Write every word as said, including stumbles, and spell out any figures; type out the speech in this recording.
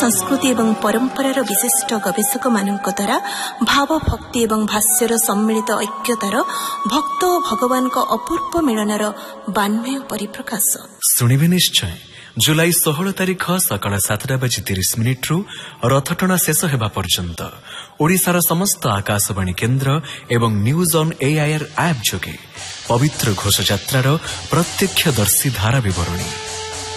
संस्कृति एवं परंपरार विशिष्ट गवेषक मानक द्वारा भाव भक्ति एवं भाष्यर सम्मिलित ऐक्यतार भक्त और भगवान का अपूर्व मिलनर बान्मय परिप्रकाश शुणिबे निश्चय। जुलाई षोहल तारिख सकाळ सातटा बाजी तीस मिनिट्रु रथटଣା शेष हेबा पर्यंत ओडिशार समस्त आकाशवाणी केन्द्र एवं न्यूज ऑन एआईआर ऐप जोगे पवित्र घोषयात्रार प्रत्यक्षदर्शी धारा विवरणी